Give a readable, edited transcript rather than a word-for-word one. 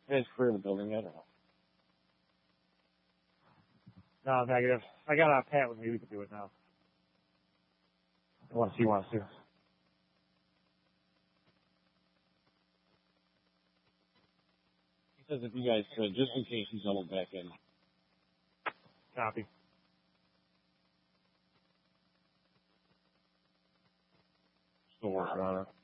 guys clear the building yet or no? No, negative. I got Pat with me. We can do it now. Unless he wants to. He says if you guys could, just in case he's double back in. Copy. Still working on it.